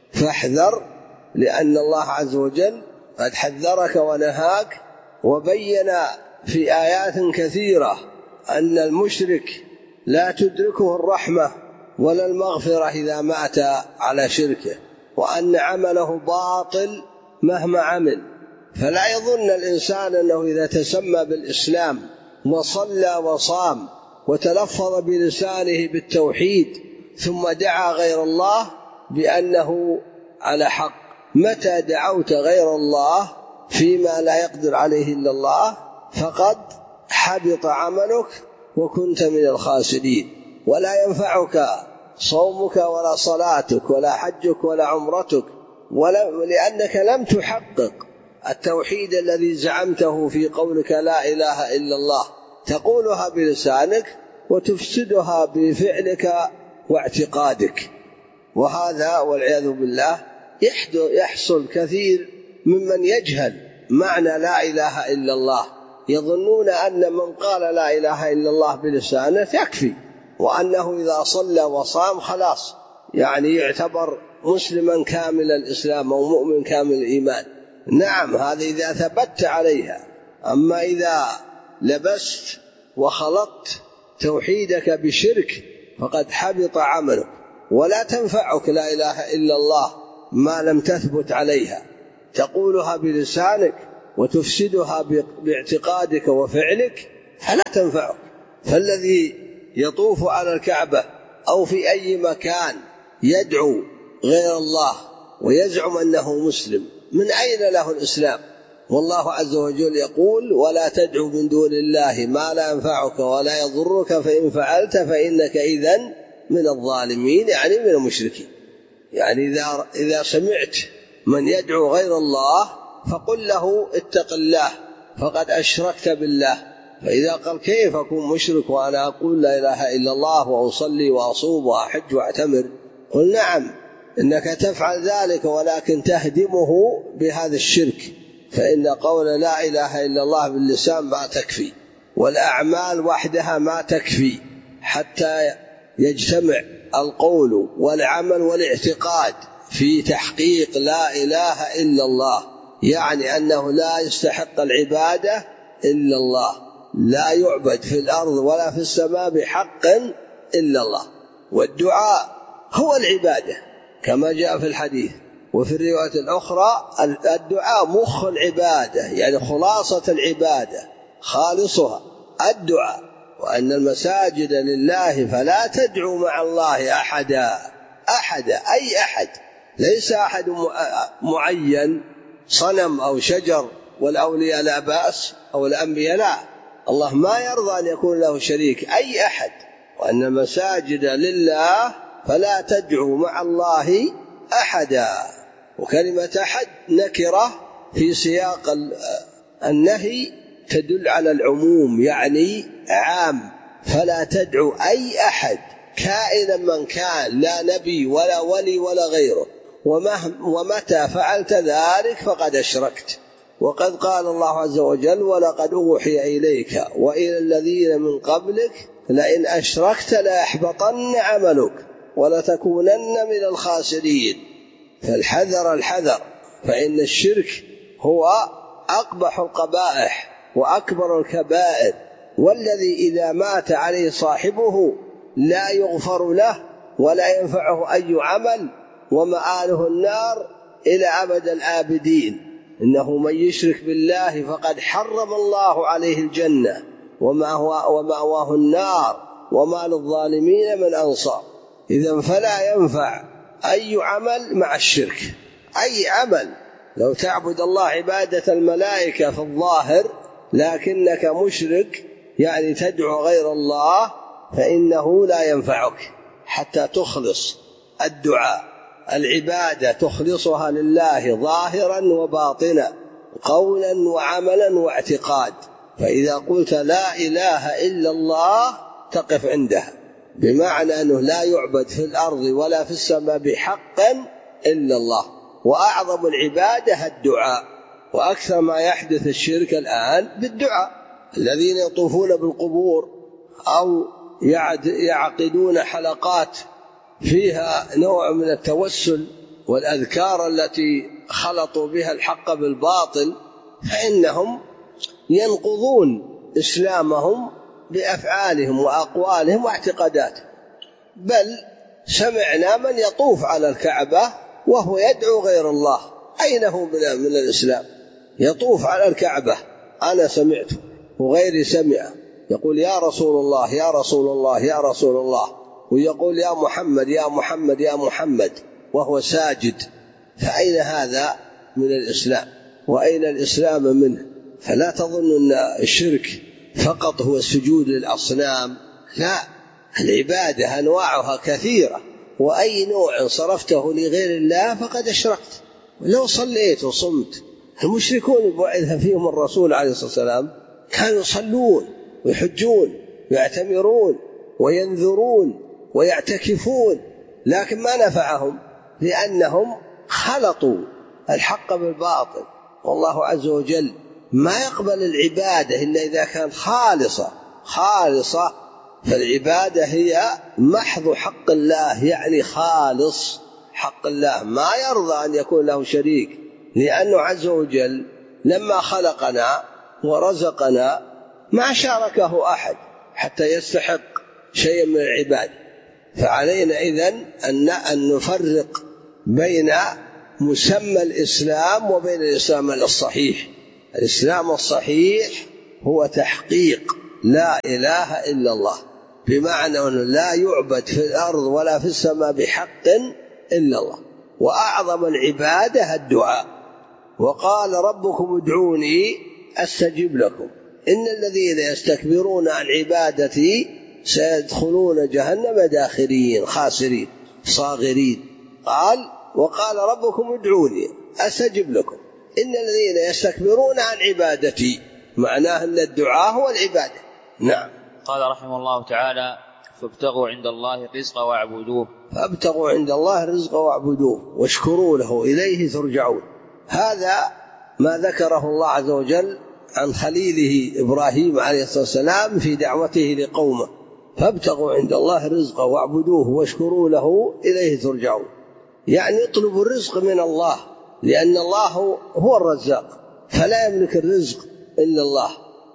Speaker 7: فاحذر، لأن الله عز وجل قد حذرك ونهاك، وبين في آيات كثيرة أن المشرك لا تدركه الرحمة ولا المغفرة إذا مات على شركه، وأن عمله باطل مهما عمل. فلا يظن الإنسان أنه إذا تسمى بالإسلام وصلى وصام وتلفظ بلسانه بالتوحيد ثم دعا غير الله بأنه على حق. متى دعوت غير الله فيما لا يقدر عليه إلا الله فقد حبط عملك وكنت من الخاسرين، ولا ينفعك صومك ولا صلاتك ولا حجك ولا عمرتك، لأنك لم تحقق التوحيد الذي زعمته في قولك لا إله إلا الله، تقولها بلسانك وتفسدها بفعلك واعتقادك. وهذا والعياذ بالله يحصل كثير ممن يجهل معنى لا إله إلا الله، يظنون أن من قال لا إله إلا الله بلسانه يكفي، وأنه إذا صلى وصام خلاص يعني يعتبر مسلما كامل الإسلام أو مؤمن كامل الإيمان. نعم، هذا إذا ثبت عليها، أما إذا لبست وخلطت توحيدك بشرك فقد حبط عملك، ولا تنفعك لا إله إلا الله ما لم تثبت عليها. تقولها بلسانك وتفسدها باعتقادك وفعلك فلا تنفعك. فالذي يطوف على الكعبة أو في أي مكان يدعو غير الله ويزعم أنه مسلم، من أين له الإسلام؟ والله عز وجل يقول: ولا تدعو من دون الله ما لا ينفعك ولا يضرك فإن فعلت فإنك إذن من الظالمين، يعني من المشركين. يعني إذا سمعت من يدعو غير الله فقل له اتق الله فقد أشركت بالله. فإذا قال: كيف أكون مشرك وأنا أقول لا إله إلا الله وأصلي وأصوم وأحج وأعتمر؟ قل: نعم، إنك تفعل ذلك ولكن تهدمه بهذا الشرك، فإن قول لا إله إلا الله باللسان ما تكفي، والأعمال وحدها ما تكفي حتى يجتمع القول والعمل والاعتقاد في تحقيق لا إله إلا الله، يعني أنه لا يستحق العبادة إلا الله، لا يعبد في الأرض ولا في السماء بحق إلا الله. والدعاء هو العبادة كما جاء في الحديث. وفي الرواية الأخرى: الدعاء مخ العبادة، يعني خلاصة العبادة خالصها الدعاء، وأن المساجد لله فلا تدعوا مع الله أحدا. أي أحد، ليس أحد معين، صنم أو شجر، والأولياء لا بأس أو الأنبياء لا، الله ما يرضى أن يكون له شريك، أي أحد. وأن المساجد لله فلا تدعوا مع الله أحدا. وكلمة أحد نكرة في سياق النهي تدل على العموم، يعني عام، فلا تدعو أي أحد كائنا من كان، لا نبي ولا ولي ولا غيره، ومتى فعلت ذلك فقد أشركت. وقد قال الله عز وجل: ولقد أوحي إليك وإلى الذين من قبلك لئن أشركت ليحبطن عملك ولتكونن من الخاسرين. فالحذر الحذر، فإن الشرك هو أقبح القبائح وأكبر الكبائر، والذي إذا مات عليه صاحبه لا يغفر له ولا ينفعه أي عمل، ومآله النار إلى أبد الآبدين. إنه من يشرك بالله فقد حرم الله عليه الجنة ومأواه النار وما للظالمين من أنصار. إذن فلا ينفع أي عمل مع الشرك، أي عمل. لو تعبد الله عبادة الملائكة في الظاهر لكنك مشرك، يعني تدعو غير الله، فإنه لا ينفعك حتى تخلص الدعاء، العبادة تخلصها لله ظاهرا وباطنا، قولا وعملا واعتقاد. فإذا قلت لا إله إلا الله تقف عندها، بمعنى أنه لا يعبد في الأرض ولا في السماء بحق إلا الله. وأعظم العبادة الدعاء، وأكثر ما يحدث الشرك الآن بالدعاء. الذين يطوفون بالقبور أو يعقدون حلقات فيها نوع من التوسل والأذكار التي خلطوا بها الحق بالباطل، فإنهم ينقضون إسلامهم بأفعالهم وأقوالهم واعتقاداتهم. بل سمعنا من يطوف على الكعبة وهو يدعو غير الله، أين هو من الإسلام؟ يطوف على الكعبة، أنا سمعته وغيري سمع، يقول يا رسول الله يا رسول الله يا رسول الله، ويقول يا محمد يا محمد يا محمد وهو ساجد. فأين هذا من الإسلام؟ وأين الإسلام منه؟ فلا تظن أن الشرك فقط هو السجود للأصنام، لا، العبادة أنواعها كثيرة، وأي نوع صرفته لغير الله فقد أشركت. لو صليت وصمت، المشركون بعث فيهم الرسول عليه الصلاة والسلام كانوا يصلون ويحجون ويعتمرون وينذرون ويعتكفون، لكن ما نفعهم، لأنهم خلطوا الحق بالباطل. والله عز وجل ما يقبل العبادة إلا إذا كان خالصة. فالعبادة هي محض حق الله، يعني خالص حق الله، ما يرضى أن يكون له شريك، لأنه عز وجل لما خلقنا ورزقنا ما شاركه أحد حتى يستحق شيئا من العبادة. فعلينا إذن أن نفرق بين مسمى الإسلام وبين الإسلام الصحيح. الإسلام الصحيح هو تحقيق لا إله إلا الله، بمعنى أنه لا يعبد في الأرض ولا في السماء بحق إلا الله، وأعظم العبادة الدعاء. وقال ربكم ادعوني أستجب لكم إن الذين يستكبرون عن عبادتي سيدخلون جهنم داخرين خاسرين صاغرين. وقال ربكم ادعوني أستجب لكم إن الذين يستكبرون عن عبادتي، معناه أن الدعاء هو العبادة. نعم.
Speaker 8: قال رحمه الله تعالى: فابتغوا عند الله الرزق واعبدوه.
Speaker 7: فابتغوا عند الله الرزق واعبدوه واشكروا له إليه ترجعون. هذا ما ذكره الله عز وجل عن خليله إبراهيم عليه الصلاة والسلام في دعوته لقومه: فابتغوا عند الله الرزق واعبدوه واشكروا له إليه ترجعون. يعني اطلبوا الرزق من الله، لأن الله هو الرزاق، فلا يملك الرزق إلا الله،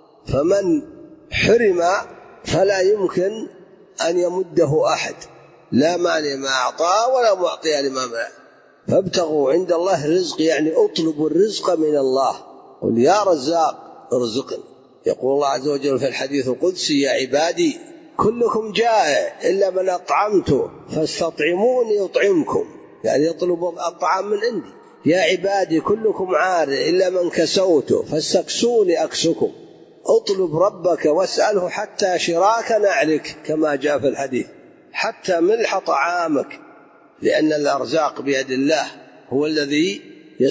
Speaker 7: فمن حرم فلا يمكن أن يمده أحد، لا مانع ما أعطاه ولا معطي لما منع. فابتغوا عند الله الرزق يعني اطلبوا الرزق من الله. قل يا رزاق ارزقني. يقول الله عز وجل في الحديث القدسي: يا عبادي كلكم جائع إلا من أطعمته فاستطعموني أطعمكم، يعني يطلبوا الطعام من عندي. يا عبادي كلكم عار إلا من كسوته فاستكسوني أكسكم. اطلب ربك واسأله حتى شراك نعلك، كما جاء في الحديث، حتى ملح طعامك، لأن الأرزاق بيد الله، هو الذي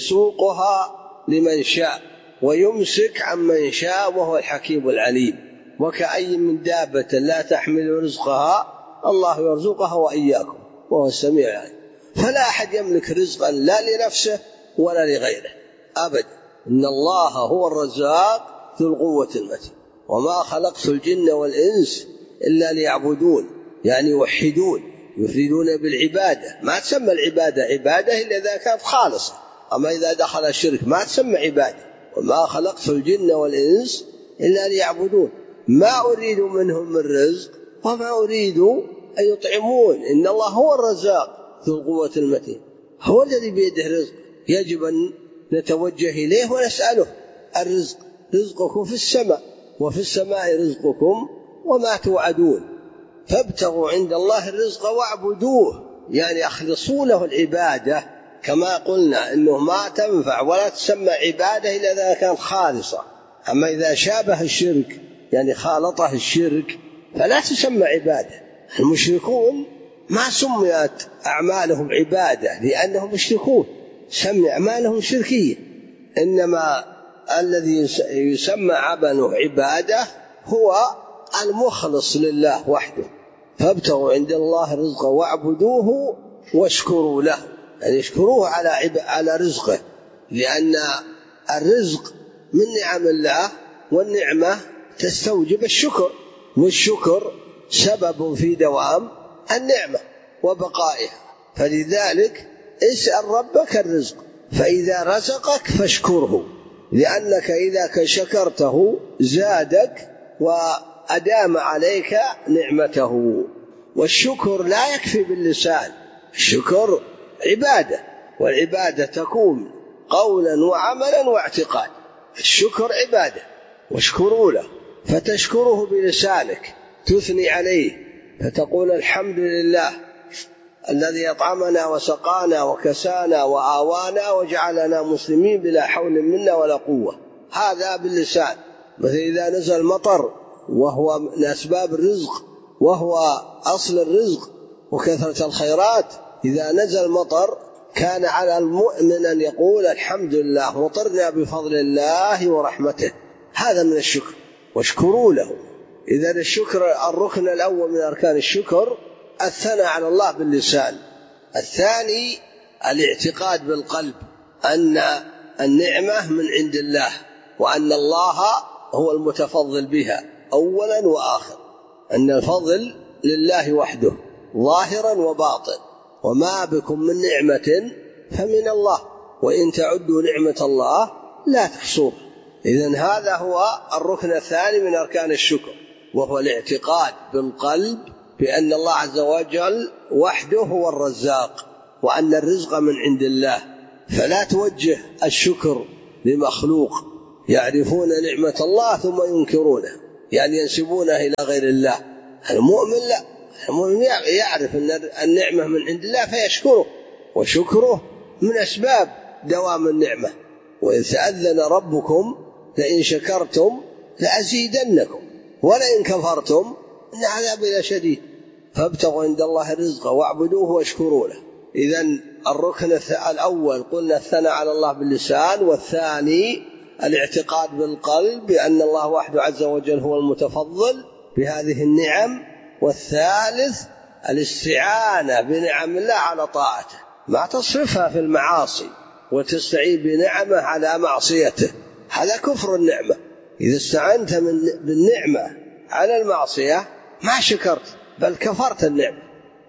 Speaker 7: يسوقها لمن شاء ويمسك عمن شاء، وهو الحكيم العليم. وكأي من دابة لا تحمل رزقها الله يرزقها وإياكم وهو السميع العليم. فلا أحد يملك رزقا لا لنفسه ولا لغيره أبدا. إن الله هو الرزاق ذو القوة المتين. وما خلقت الجن والإنس إلا ليعبدون، يعني يوحدون يفردون بالعبادة. ما تسمى العبادة عبادة إلا إذا كانت خالصة، أما إذا دخل الشرك ما تسمى عبادة. وما خلقت الجن والإنس إلا ليعبدون ما أريد منهم من رزق وما أريد أن يطعمون. إن الله هو الرزاق ذو القوة المتين، هو الذي بيده الرزق، يجب أن نتوجه إليه ونسأله الرزق. رزقكم في السماء وفي السماء رزقكم وما توعدون. فابتغوا عند الله الرزق واعبدوه، يعني أخلصوا له العبادة. كما قلنا إنه ما تنفع ولا تسمى عبادة إلا إذا كانت خالصة، أما إذا شابه الشرك يعني خالطه الشرك فلا تسمى عبادة. المشركون ما سميت أعمالهم عبادة لأنهم مشركون، سمي أعمالهم شركية، إنما الذي يسمى عمله عبادة هو المخلص لله وحده. فابتغوا عند الله الرزق واعبدوه واشكروا له، يعني اشكروه على رزقه، لأن الرزق من نعم الله، والنعمة تستوجب الشكر، والشكر سبب في دوام النعمة وبقائها. فلذلك اسأل ربك الرزق، فإذا رزقك فاشكره، لأنك إذا شكرته زادك وأدام عليك نعمته. والشكر لا يكفي باللسان، الشكر عبادة، والعبادة تكون قولا وعملا واعتقاد. الشكر عبادة، واشكروا له، فتشكره بلسانك، تثني عليه، فتقول الحمد لله الذي أطعمنا وسقانا وكسانا وآوانا وجعلنا مسلمين بلا حول منا ولا قوة. هذا باللسان. مثل إذا نزل مطر وهو من أسباب الرزق وهو أصل الرزق وكثرة الخيرات، إذا نزل مطر كان على المؤمن أن يقول الحمد لله مطرنا بفضل الله ورحمته. هذا من الشكر، واشكروا له. إذا الشكر الركن الأول من أركان الشكر الثناء على الله باللسان. الثاني الاعتقاد بالقلب أن النعمة من عند الله، وأن الله هو المتفضل بها أولا وآخر، أن الفضل لله وحده ظاهرا وباطن، وما بكم من نعمة فمن الله وإن تعدوا نعمة الله لا تحصوها. إذن هذا هو الركن الثاني من أركان الشكر، وهو الاعتقاد بالقلب بأن الله عز وجل وحده هو الرزاق، وأن الرزق من عند الله، فلا توجه الشكر لمخلوق يعرفون نعمة الله ثم ينكرونه، يعني ينسبونه إلى غير الله. المؤمن لا، المؤمن يعرف أن النعمة من عند الله فيشكره، وشكره من أسباب دوام النعمة. وإذ تأذن ربكم لئن شكرتم لأزيدنكم ولئن كفرتم إن عذابي لشديد. فابتغوا عند الله الرزق واعبدوه واشكروا له. إذن الركن الأول قلنا الثناء على الله باللسان، والثاني الاعتقاد بالقلب بأن الله وحده عز وجل هو المتفضل بهذه النعم، والثالث الاستعانة بنعم الله على طاعته، ما تصرفها في المعاصي وتستعين بنعمه على معصيته، هذا كفر النعمة. إذا استعنت بالنعمة على المعصية ما شكرت بل كفرت النعمة.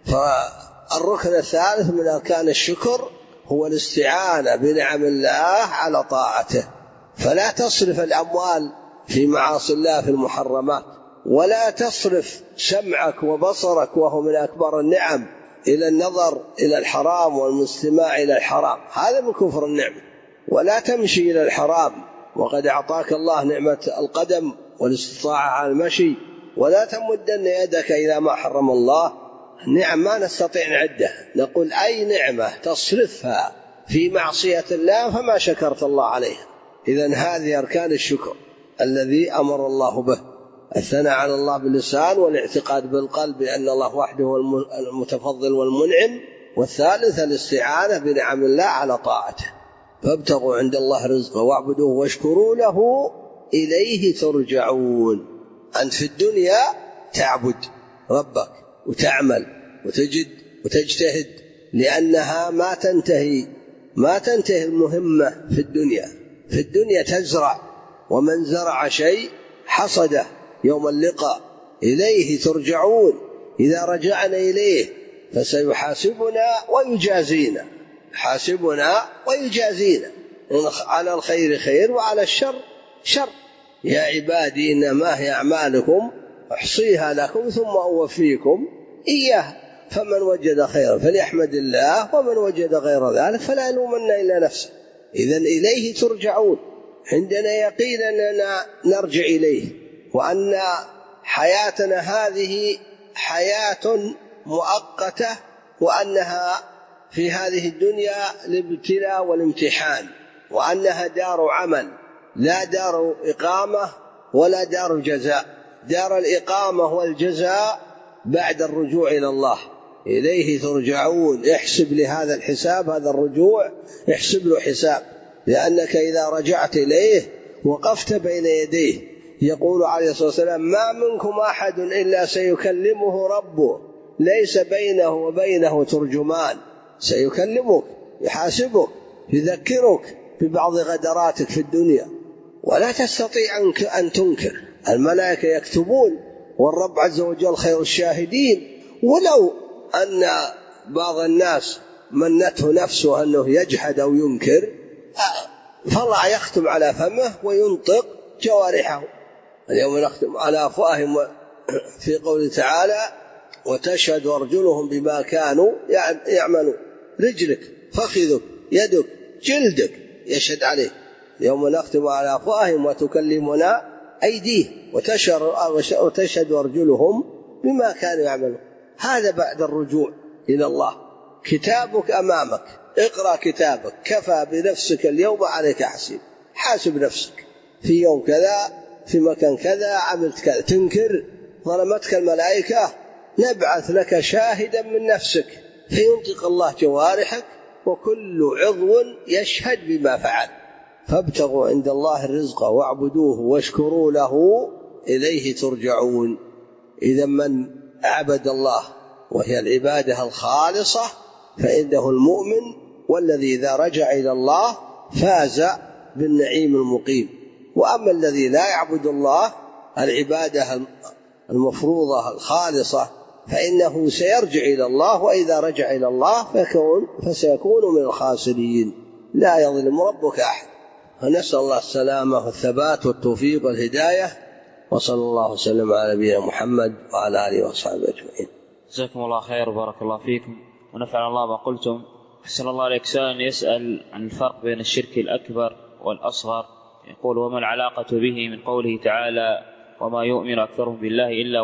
Speaker 7: فالركن الثالث من أركان الشكر هو الاستعانة بنعم الله على طاعته. فلا تصرف الأموال في معاصي الله في المحرمات، ولا تصرف سمعك وبصرك وهو من أكبر النعم إلى النظر إلى الحرام والاستماع إلى الحرام، هذا من كفر النعمة. ولا تمشي إلى الحرام وقد أعطاك الله نعمة القدم والاستطاعة على المشي، ولا تمدن يدك إلى ما حرم الله. النعم ما نستطيع نعدها، نقول أي نعمة تصرفها في معصية الله فما شكرت الله عليها. إذن هذه أركان الشكر الذي أمر الله به: الثناء على الله باللسان، والاعتقاد بالقلب بأن الله وحده هو المتفضل والمنعم، والثالث الاستعانة بنعم الله على طاعته. فابتغوا عند الله رزقا واعبدوه واشكروا له إليه ترجعون. أنت في الدنيا تعبد ربك وتعمل وتجد وتجتهد، لأنها ما تنتهي المهمة في الدنيا. في الدنيا تزرع، ومن زرع شيء حصده يوم اللقاء. إليه ترجعون، إذا رجعنا إليه فسيحاسبنا ويجازينا، حاسبنا ويجازينا، على الخير خير وعلى الشر شر. يا عبادي إنما هي أعمالكم أحصيها لكم ثم أوفيكم إياه، فمن وجد خيرا فليحمد الله، ومن وجد غير ذلك فلا يلومن إلا نفسه. إذن إليه ترجعون، عندنا يقين أننا نرجع إليه، وأن حياتنا هذه حياة مؤقتة، وأنها في هذه الدنيا الابتلاء والامتحان، وأنها دار عمل لا دار إقامة ولا دار جزاء. دار الإقامة والجزاء بعد الرجوع إلى الله. إليه ترجعون، احسب لهذا الحساب، هذا الرجوع احسب له حساب، لأنك إذا رجعت إليه وقفت بين يديه. يقول عليه الصلاة والسلام: ما منكم أحد إلا سيكلمه ربه ليس بينه وبينه ترجمان. سيكلمك، يحاسبك، يذكرك ببعض غدراتك في الدنيا، ولا تستطيع أن تنكر. الملائكة يكتبون، والرب عز وجل خير الشاهدين. ولو أن بعض الناس منته نفسه أنه يجحد أو ينكر، فالله يختم على فمه وينطق جوارحه. اليوم نختم على أفواههم، في قوله تعالى: وتشهد أرجلهم بما كانوا يعملون. رجلك، فخذك، يدك، جلدك يشهد عليه. اليوم نختم على أفواههم وتكلمنا أيديهم وتشهد أرجلهم بما كانوا يعملون. هذا بعد الرجوع إلى الله. كتابك أمامك، اقرأ كتابك، كفى بنفسك اليوم عليك حسيب. حاسب نفسك في يوم كذا في مكان كذا عملت كذا. تنكر ظلمتك الملائكة، نبعث لك شاهدا من نفسك، فينطق الله جوارحك وكل عضو يشهد بما فعل. فابتغوا عند الله الرزق واعبدوه واشكروا له إليه ترجعون. إذا من عبد الله وهي العبادة الخالصة فإنه المؤمن، والذي إذا رجع إلى الله فاز بالنعيم المقيم. وأما الذي لا يعبد الله العبادة المفروضة الخالصة فإنه سيرجع إلى الله، وإذا رجع إلى الله فسيكون من الخاسرين. لا يظلم ربك أحد. فنسأل الله السلامة والثبات والتوفيق والهداية، وصلى الله وسلم على نبينا محمد وعلى آله وصحبه أجمعين.
Speaker 8: جزاكم الله خير وبارك الله فيكم، ونفعل الله ما قلتم. أحسن الله عليك. سائل يسأل عن الفرق بين الشرك الأكبر والأصغر، يقول: وما العلاقة به من قوله تعالى: وما يؤمن أكثرهم بالله إلا